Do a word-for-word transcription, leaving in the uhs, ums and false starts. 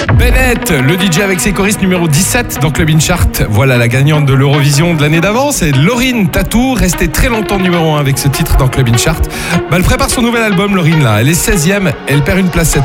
Bennett, le D J avec ses choristes numéro dix-sept dans Club In Chart. Voilà la gagnante de l'Eurovision de l'année d'avant, c'est Lauryn Tattoo, restée très longtemps numéro un avec ce titre dans Club In Chart. Bah, elle prépare son nouvel album, Lauryn, là. Elle est seizième, elle perd une place cette